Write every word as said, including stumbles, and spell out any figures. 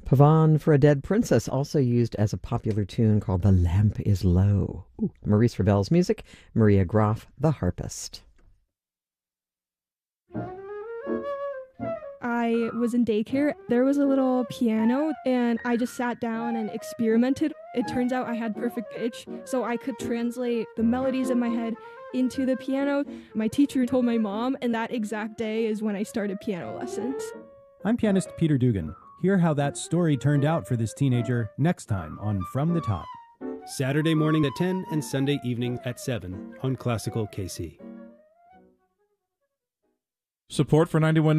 Pavane for a Dead Princess, also used as a popular tune called The Lamp is Low. Ooh, Maurice Ravel's music, Maria Groff, the harpist. I was in daycare. There was a little piano, and I just sat down and experimented. It turns out I had perfect pitch, so I could translate the melodies in my head into the piano. My teacher told my mom, and that exact day is when I started piano lessons. I'm pianist Peter Dugan. Hear how that story turned out for this teenager next time on From the Top. Saturday morning at ten and Sunday evening at seven on Classical K C. Support for ninety-one